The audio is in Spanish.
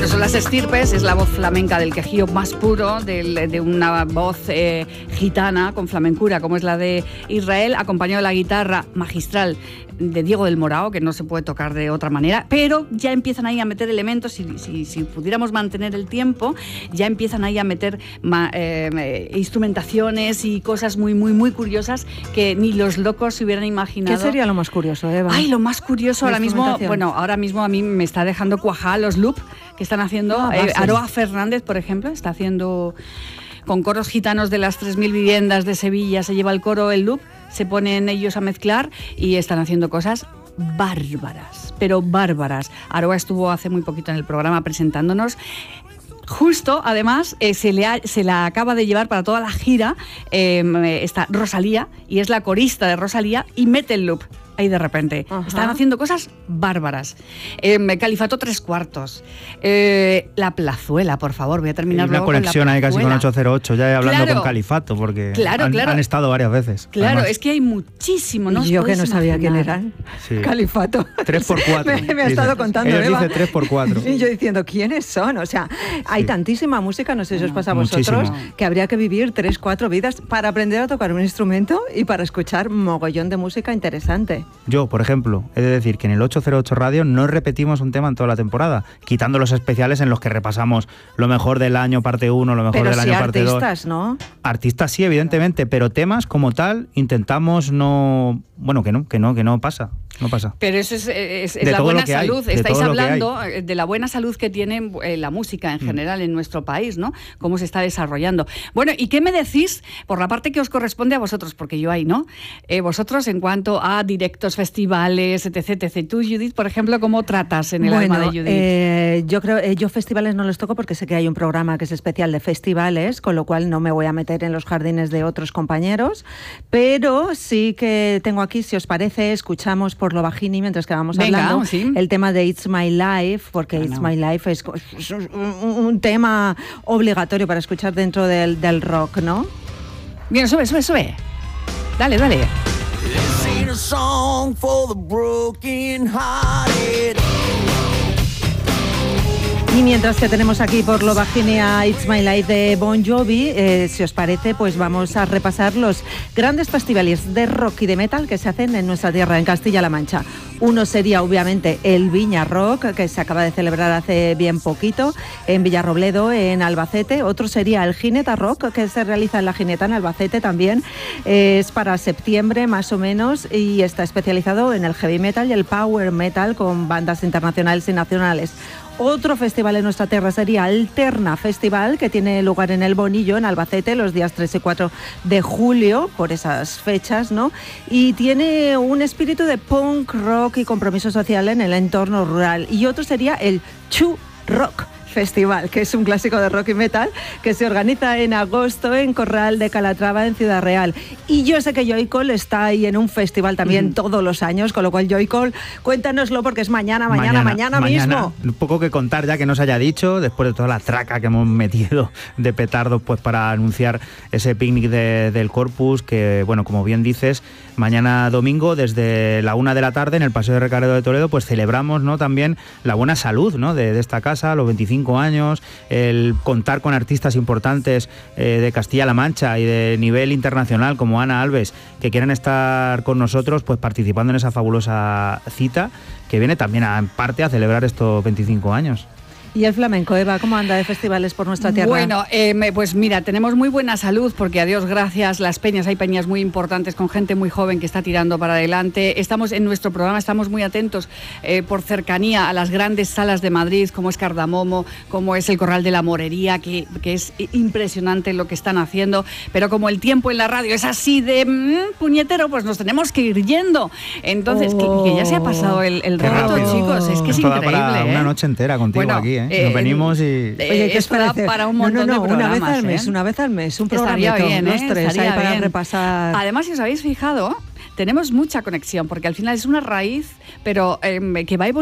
Bueno, son las estirpes, es la voz flamenca del quejío más puro, de una voz gitana con flamencura, como es la de Israel, acompañado de la guitarra magistral de Diego del Morao, que no se puede tocar de otra manera, pero ya empiezan ahí a meter elementos, si pudiéramos mantener el tiempo, ya empiezan ahí a meter instrumentaciones y cosas muy, muy, muy curiosas que ni los locos se hubieran imaginado. ¿Qué sería lo más curioso, Eva? Ay, lo más curioso ahora mismo, ahora mismo a mí me está dejando cuajar los loop que están haciendo. Aroa Fernández, por ejemplo, está haciendo con coros gitanos de las 3.000 viviendas de Sevilla, se lleva el coro, el loop, se ponen ellos a mezclar y están haciendo cosas bárbaras, pero bárbaras. Aroa estuvo hace muy poquito en el programa presentándonos. Justo, además, se la acaba de llevar para toda la gira está Rosalía, y es la corista de Rosalía, y mete el loop ahí de repente. Ajá. Están haciendo cosas bárbaras. Califato 3/4. La Plazuela, por favor, voy a terminar luego con la Plazuela. Una conexión ahí casi con 808, ya hablando con Califato, porque han estado varias veces. Claro, además. Es que hay muchísimo, ¿no? Yo que no sabía quién eran. Sí. Califato. 3x4. me ha estado contando, Eva. Dice 3x4. Y yo diciendo, ¿quiénes son? O sea, hay tantísima música, no sé si os pasa a vosotros, que habría que vivir 3-4 vidas para aprender a tocar un instrumento y para escuchar mogollón de música interesante. Yo, por ejemplo, he de decir que en el 808 Radio no repetimos un tema en toda la temporada, quitando los especiales en los que repasamos lo mejor del año parte 1, lo mejor del año parte 2. Pero artistas, ¿no? Artistas sí, evidentemente, pero temas como tal intentamos no... Bueno, que no pasa. No pasa. Pero eso es la buena salud. Estáis hablando de la buena salud que tiene la música en general en nuestro país, ¿no? Cómo se está desarrollando. Bueno, ¿y qué me decís por la parte que os corresponde a vosotros? Porque yo ahí, ¿no? Vosotros en cuanto a directos, festivales, etc. Tú, Judith, por ejemplo, ¿cómo tratas en el alma de Judith? Yo creo, yo festivales no los toco porque sé que hay un programa que es especial de festivales, con lo cual no me voy a meter en los jardines de otros compañeros, pero sí que tengo aquí, si os parece, escuchamos por lo bajini mientras que vamos hablando el tema de It's My Life, porque It's My Life es un tema obligatorio para escuchar dentro del rock, ¿no? Bien, sube. Dale. Y mientras que tenemos aquí por lo bajini a It's My Life de Bon Jovi, si os parece, pues vamos a repasar los grandes festivales de rock y de metal que se hacen en nuestra tierra, en Castilla-La Mancha. Uno sería, obviamente, el Viña Rock, que se acaba de celebrar hace bien poquito, en Villarrobledo, en Albacete. Otro sería el Gineta Rock, que se realiza en La Gineta, en Albacete también. Es para septiembre, más o menos, y está especializado en el heavy metal y el power metal, con bandas internacionales y nacionales. Otro festival en nuestra tierra sería Alterna Festival, que tiene lugar en El Bonillo, en Albacete, los días 3 y 4 de julio, por esas fechas, ¿no? Y tiene un espíritu de punk rock y compromiso social en el entorno rural. Y otro sería el Chu Rock Festival, que es un clásico de rock y metal que se organiza en agosto en Corral de Calatrava, en Ciudad Real. Y yo sé que Joycall está ahí en un festival también todos los años, con lo cual Joycall, cuéntanoslo porque es mañana mismo. Un poco que contar ya que nos haya dicho, después de toda la traca que hemos metido de petardos pues para anunciar ese picnic del Corpus, que bueno, como bien dices, mañana domingo desde la 1 de la tarde en el Paseo de Recaredo de Toledo, pues celebramos, ¿no?, también la buena salud, ¿no?, de esta casa, los 25 años, el contar con artistas importantes de Castilla-La Mancha y de nivel internacional como Ana Alves, que quieren estar con nosotros pues participando en esa fabulosa cita que viene también en parte a celebrar estos 25 años. ¿Y el flamenco, Eva, cómo anda de festivales por nuestra tierra? Bueno, pues mira, tenemos muy buena salud porque a Dios gracias, las peñas, hay peñas muy importantes con gente muy joven que está tirando para adelante. Estamos en nuestro programa, estamos muy atentos por cercanía a las grandes salas de Madrid, como es Cardamomo, como es el Corral de la Morería, que es impresionante lo que están haciendo, pero como el tiempo en la radio es así de puñetero, pues nos tenemos que ir yendo. Entonces, que ya se ha pasado el rato, chicos, es que es increíble. Para una noche entera contigo aquí, nos venimos y... Oye, ¿qué os parece? Para un montón de programas, una vez al mes, un programa bien, los tres ahí para bien. repasar. Además, si os habéis fijado, tenemos mucha conexión, porque al final es una raíz, pero que va evolucionando.